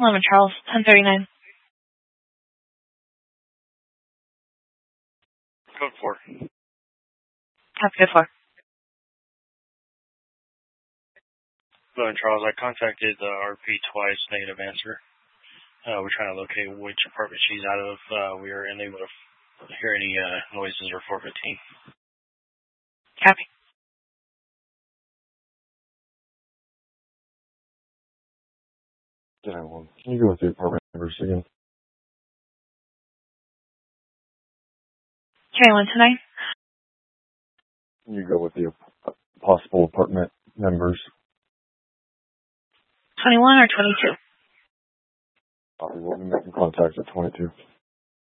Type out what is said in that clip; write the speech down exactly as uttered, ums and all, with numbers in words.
eleven Charles, ten thirty-nine. Code four. Copy, code four. eleven Charles, I contacted the R P twice, negative answer. Uh, we're trying to locate which apartment she's out of. Uh, we are unable to f- hear any uh, noises or four fifteen. Copy. ten one. Can you go with the apartment numbers again? Carry one tonight. Can you go with the uh, possible apartment numbers? twenty-one or twenty-two? Uh, we'll be making contact at twenty-two.